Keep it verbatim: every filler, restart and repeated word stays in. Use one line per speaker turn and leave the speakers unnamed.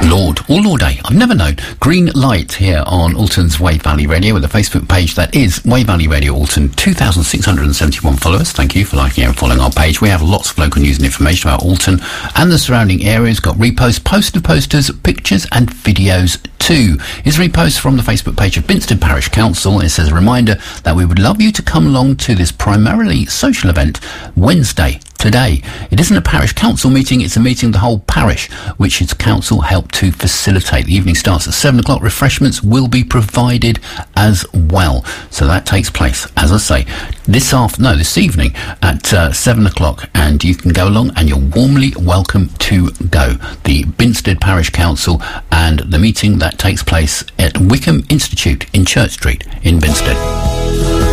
Lord, or Lorday, I've never known. Green light here on Alton's Wave Valley Radio with a Facebook page that is Wave Valley Radio Alton, two thousand six hundred seventy-one followers. Thank you for liking and following our page. We have lots of local news and information about Alton and the surrounding areas. Got reposts, poster posters, pictures and videos too. Here's a repost from the Facebook page of Binsted Parish Council. It says a reminder that we would love you to come along to this primarily social event Wednesday, today. It isn't a parish council meeting, it's a meeting of the whole parish, which its council helped to facilitate. The evening starts at seven o'clock. Refreshments will be provided as well. So that takes place, as I say, this after, no, this evening at uh, seven o'clock, and you can go along and you're warmly welcome to go. The Binsted Parish Council and the meeting that takes place at Wickham Institute in Church Street in Binsted.